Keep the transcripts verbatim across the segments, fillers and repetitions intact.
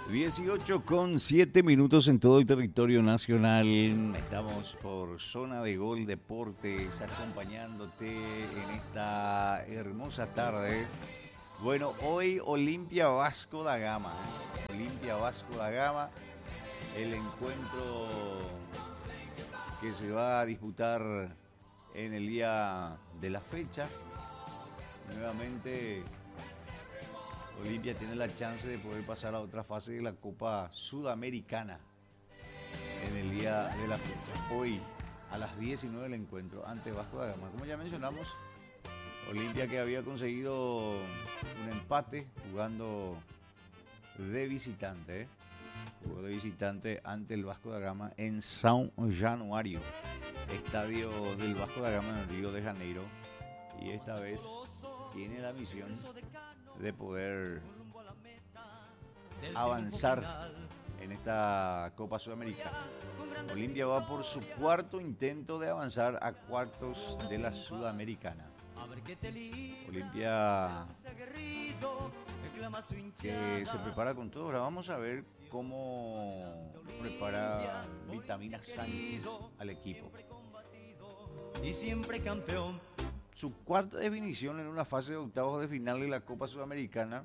dieciocho con siete minutos en todo el territorio nacional. Estamos por Zona de Gol Deportes acompañándote en esta hermosa tarde. Bueno, hoy Olimpia Vasco da Gama. ¿eh? Olimpia Vasco da Gama. El encuentro que se va a disputar en el día de la fecha. Nuevamente Olimpia tiene la chance de poder pasar a otra fase de la Copa Sudamericana en el día de la fecha. Hoy a las diecinueve el encuentro ante Vasco da Gama. Como ya mencionamos, Olimpia que había conseguido un empate jugando de visitante, ¿eh? Jugó de visitante ante el Vasco da Gama en São Januário, estadio del Vasco da Gama en el Río de Janeiro, y esta vez tiene la misión de poder avanzar en esta Copa Sudamericana. Olimpia va por su cuarto intento de avanzar a cuartos de la Sudamericana. Olimpia que se prepara con todo. Ahora vamos a ver cómo prepara Vitamina Sánchez al equipo. Y siempre campeón. Su cuarta definición en una fase de octavos de final de la Copa Sudamericana,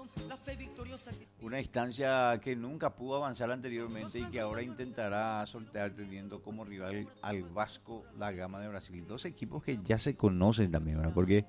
una instancia que nunca pudo avanzar anteriormente y que ahora intentará sortear teniendo como rival al Vasco da Gama de Brasil. Dos equipos que ya se conocen también, ¿verdad? Porque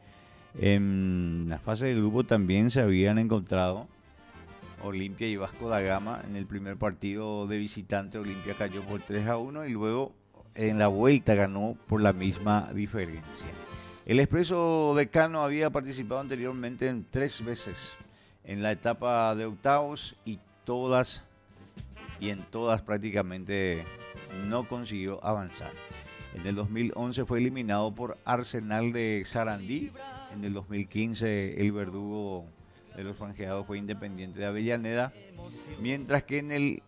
en la fase del grupo también se habían encontrado Olimpia y Vasco da Gama. En el primer partido de visitante Olimpia cayó por tres a uno y luego en la vuelta ganó por la misma diferencia. El Expreso de Cano había participado anteriormente en tres veces en la etapa de octavos y todas y en todas prácticamente no consiguió avanzar. En el dos mil once fue eliminado por Arsenal de Sarandí. En el dos mil quince el verdugo de los franjeados fue Independiente de Avellaneda, mientras que en el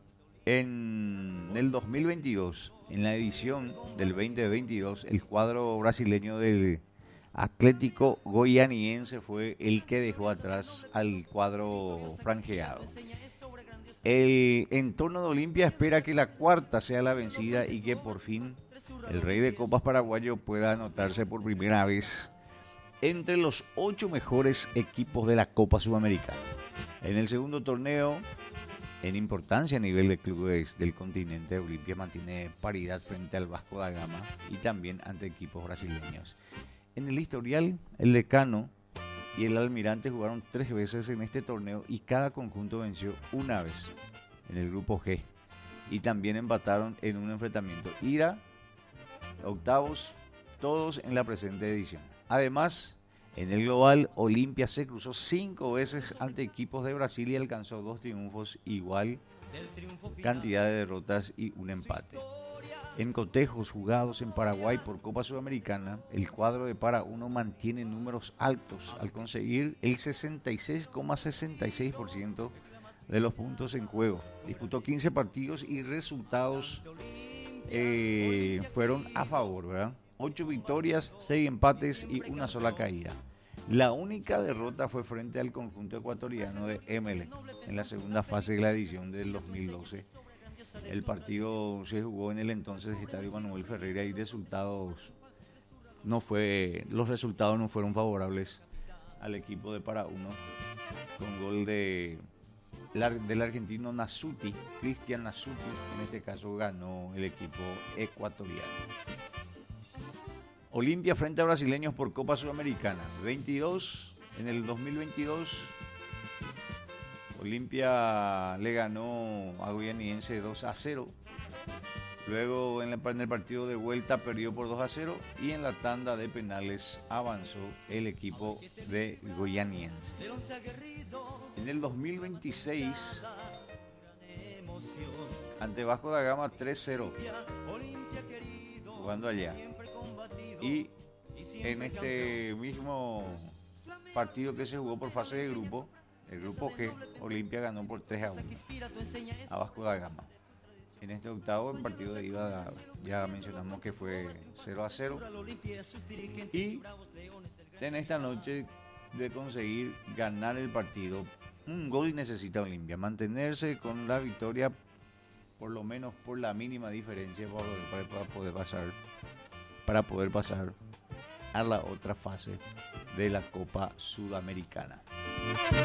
en el dos mil veintidós, en la edición del veinte veintidós, el cuadro brasileño del Atlético Goianiense fue el que dejó atrás al cuadro franjeado. El entorno de Olimpia espera que la cuarta sea la vencida y que por fin el rey de copas paraguayo pueda anotarse por primera vez entre los ocho mejores equipos de la Copa Sudamericana. En el segundo torneo, en importancia a nivel de clubes del continente, Olimpia mantiene paridad frente al Vasco da Gama y también ante equipos brasileños. En el historial, el Decano y el Almirante jugaron tres veces en este torneo y cada conjunto venció una vez en el grupo G. Y también empataron en un enfrentamiento ida, octavos, todos en la presente edición. Además, en el global, Olimpia se cruzó cinco veces ante equipos de Brasil y alcanzó dos triunfos, igual cantidad de derrotas y un empate. En cotejos jugados en Paraguay por Copa Sudamericana, el cuadro de Para Uno mantiene números altos al conseguir el sesenta y seis coma sesenta y seis por ciento de los puntos en juego. Disputó quince partidos y resultados eh, fueron a favor, ¿verdad? ocho victorias, seis empates y una sola caída. La única derrota fue frente al conjunto ecuatoriano de Emelec en la segunda fase de la edición del dos mil doce. El partido se jugó en el entonces Estadio Manuel Ferreira y resultados no fue, los resultados no fueron favorables al equipo de Para Uno, con gol de, del argentino Nasuti, Cristian Nasuti. En este caso ganó el equipo ecuatoriano. Olimpia frente a brasileños por Copa Sudamericana. veintidós, en el dos mil veintidós, Olimpia le ganó a Goianiense dos a cero. Luego en, la, en el partido de vuelta perdió por dos a cero y en la tanda de penales avanzó el equipo de Goianiense. En el dos mil veintiséis, ante Vasco da Gama tres cero, jugando allá. Y en este mismo partido que se jugó por fase de grupo, el grupo G, Olimpia ganó por tres a uno a Vasco da Gama. En este octavo, el partido de ida, ya mencionamos que fue cero a cero. Y en esta noche de conseguir ganar el partido un gol necesita Olimpia, mantenerse con la victoria por lo menos por la mínima diferencia para, para poder pasar para poder pasar a la otra fase de la Copa Sudamericana.